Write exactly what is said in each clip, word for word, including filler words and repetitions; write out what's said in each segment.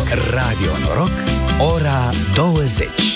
Radio Noroc, ora douăzeci.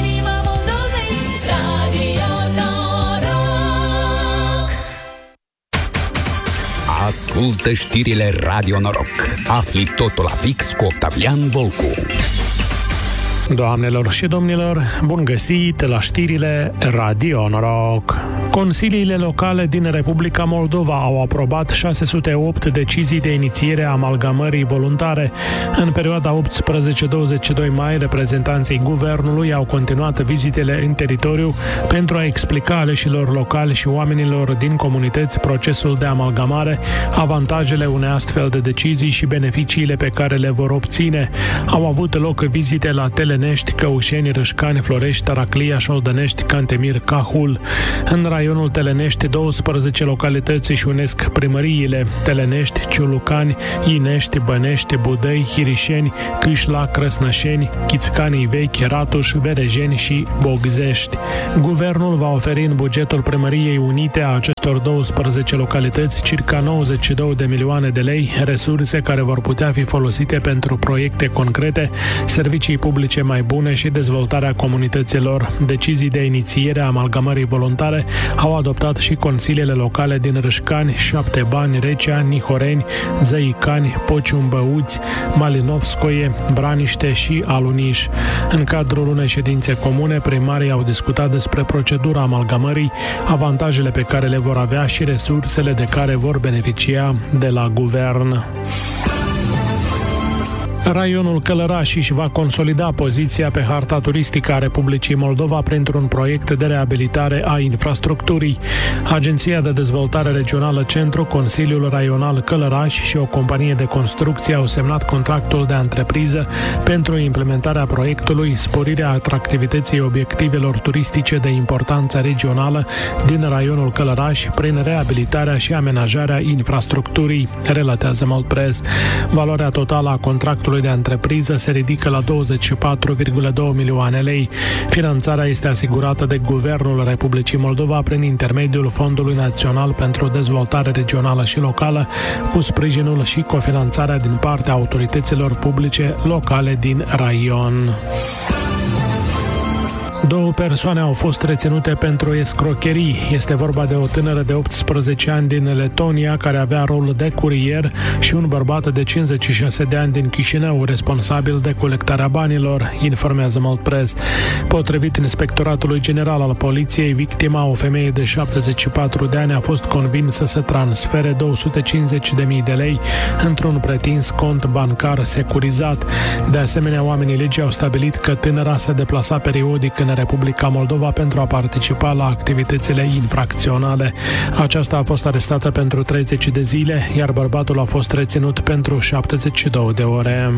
Ascultă știrile Radio Noroc. Afli totul la fix cu Octavian Volcu. Doamnelor și domnilor, bun găsit la știrile Radio Noroc. Consiliile locale din Republica Moldova au aprobat șase sute opt decizii de inițiere a amalgamării voluntare. În perioada optsprezece douăzeci și doi mai, reprezentanții guvernului au continuat vizitele în teritoriu pentru a explica aleșilor locali și oamenilor din comunități procesul de amalgamare, avantajele unei astfel de decizii și beneficiile pe care le vor obține. Au avut loc vizite la Telenești, Căușeni, Râșcani, Florești, Taraclia, Șoldănești, Cantemir, Cahul. În raionul Telenești, douăsprezece localități își unesc primăriile: Telenești, Ciulucani, Inești, Bănești, Budăi, Hirișeni, Câșla, Crăsnășeni, Chițcanii Vechi, Ratuș, Verejeni și Bogzești. Guvernul va oferi în bugetul Primăriei Unite a acestor douăsprezece localități circa nouăzeci și două de milioane de lei, resurse care vor putea fi folosite pentru proiecte concrete, servicii publice mai bune și dezvoltarea comunităților. Decizii de inițiere a amalgamării voluntare au adoptat și consiliile locale din Râșcani, Șapte Bani, Recea, Nihoreni, Zăicani, Pocium Băuți, Malinovskoie, Braniște și Aluniș. În cadrul unei ședințe comune, primarii au discutat despre procedura amalgamării, avantajele pe care le vor avea și resursele de care vor beneficia de la guvern. Raionul Călăraș își va consolida poziția pe harta turistică a Republicii Moldova printr-un proiect de reabilitare a infrastructurii. Agenția de Dezvoltare Regională Centru, Consiliul Raional Călăraș și o companie de construcție au semnat contractul de antrepriză pentru implementarea proiectului sporirea atractivității obiectivelor turistice de importanță regională din raionul Călăraș prin reabilitarea și amenajarea infrastructurii, relatează Moldpress. Valoarea totală a contractului de antrepriză se ridică la douăzeci și patru virgulă doi milioane lei. Finanțarea este asigurată de Guvernul Republicii Moldova prin intermediul Fondului Național pentru Dezvoltare Regională și Locală, cu sprijinul și cofinanțarea din partea autorităților publice locale din raion. Două persoane au fost reținute pentru escrocherii. Este vorba de o tânără de optsprezece ani din Letonia, care avea rol de curier, și un bărbat de cincizeci și șase de ani din Chișinău, responsabil de colectarea banilor, informează Moldpress. Potrivit Inspectoratului General al Poliției, victima, o femeie de șaptezeci și patru de ani, a fost convinsă să transfere două sute cincizeci de mii de lei într-un pretins cont bancar securizat. De asemenea, oamenii legii au stabilit că tânăra se deplasa periodic în Republica Moldova pentru a participa la activitățile infracționale. Aceasta a fost arestată pentru treizeci de zile, iar bărbatul a fost reținut pentru șaptezeci și două de ore.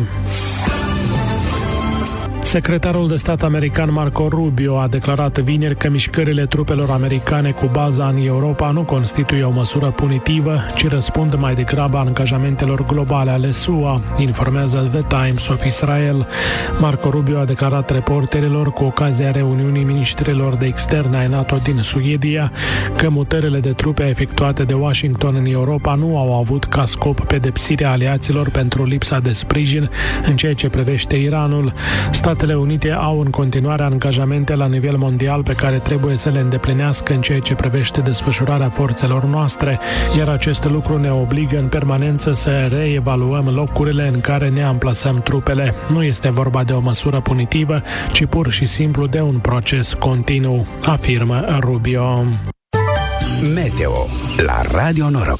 Secretarul de stat american Marco Rubio a declarat vineri că mișcările trupelor americane cu baza în Europa nu constituie o măsură punitivă, ci răspund mai degrabă angajamentelor globale ale S U A, informează The Times of Israel. Marco Rubio a declarat reporterilor cu ocazia reuniunii ministrilor de externe ai NATO din Suedia că mutările de trupe efectuate de Washington în Europa nu au avut ca scop pedepsirea aliaților pentru lipsa de sprijin în ceea ce privește Iranul. Statele Unite au în continuare angajamente la nivel mondial pe care trebuie să le îndeplinească în ceea ce privește desfășurarea forțelor noastre, iar acest lucru ne obligă în permanență să reevaluăm locurile în care ne amplasăm trupele. Nu este vorba de o măsură punitivă, ci pur și simplu de un proces continuu, afirmă Rubio. Meteo la Radio Noroc.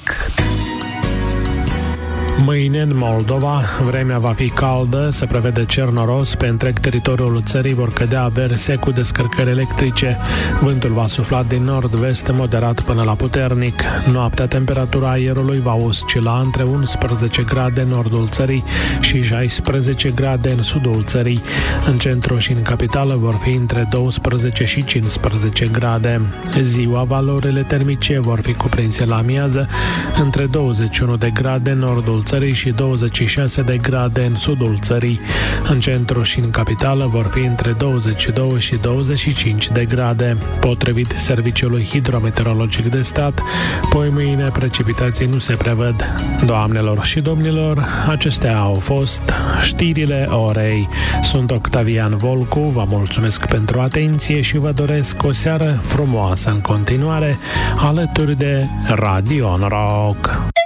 Mâine în Moldova vremea va fi caldă, se prevede cer noros, pe întreg teritoriul țării vor cădea averse cu descărcări electrice. Vântul va sufla din nord-vest moderat până la puternic. Noaptea temperatura aerului va oscila între unsprezece grade în nordul țării și șaisprezece grade în sudul țării. În centru și în capitală vor fi între douăsprezece și cincisprezece grade. Ziua valorile termice vor fi cuprinse la amiază între douăzeci și unu de grade în nordul țării și douăzeci și șase de grade în sudul țării. În centru și în capitală vor fi între douăzeci și doi și douăzeci și cinci de grade. Potrivit Serviciului Hidrometeorologic de Stat, poi mâine precipitații nu se prevăd. Doamnelor și domnilor, acestea au fost știrile orei. Sunt Octavian Volcu, vă mulțumesc pentru atenție și vă doresc o seară frumoasă în continuare alături de Radio Noroc.